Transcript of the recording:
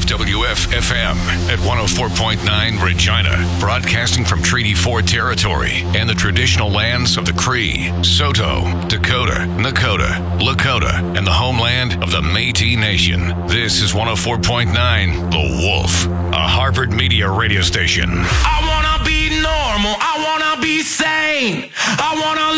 WFFM at 104.9 Regina, broadcasting from Treaty 4 territory and the traditional lands of the Cree, Saulteaux, Dakota, Nakota, Lakota, and the homeland of the Métis Nation. This is 104.9 The Wolf, a Harvard Media radio station. I wanna be normal. I wanna be sane. I wanna